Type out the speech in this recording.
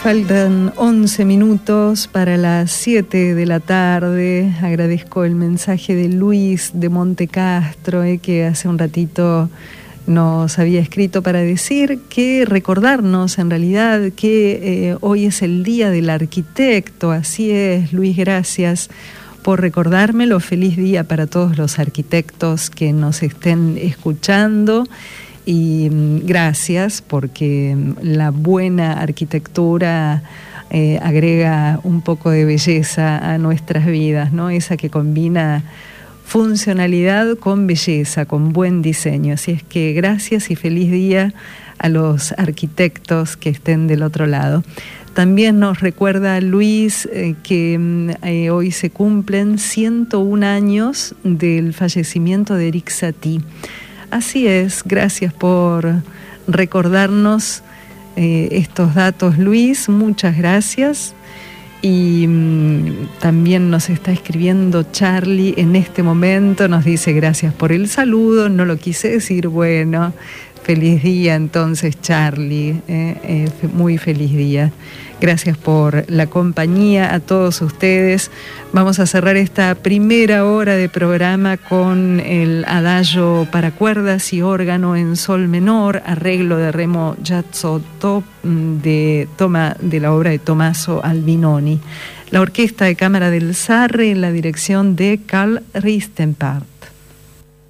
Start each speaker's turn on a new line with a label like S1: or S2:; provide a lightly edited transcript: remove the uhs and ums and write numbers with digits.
S1: Faltan 11 minutos para las 7 de la tarde. Agradezco el mensaje de Luis de Montecastro, que hace un ratito nos había escrito para decir que recordarnos en realidad que hoy es el Día del Arquitecto. Así es, Luis, gracias por recordármelo. Feliz día para todos los arquitectos que nos estén escuchando. Y gracias porque la buena arquitectura agrega un poco de belleza a nuestras vidas, ¿no? Esa que combina funcionalidad con belleza, con buen diseño. Así es que gracias y feliz día a los arquitectos que estén del otro lado. También nos recuerda Luis que hoy se cumplen 101 años del fallecimiento de Erik Satie. Así es, gracias por recordarnos estos datos, Luis, muchas gracias. Y también nos está escribiendo Charlie en este momento, nos dice gracias por el saludo, no lo quise decir, bueno, feliz día entonces Charlie, muy feliz día. Gracias por la compañía a todos ustedes. Vamos a cerrar esta primera hora de programa con el adagio para cuerdas y órgano en sol menor, arreglo de Remo Giazzotto de la obra de Tommaso Albinoni. La Orquesta de Cámara del Sarre en la dirección de Carl Ristenpark.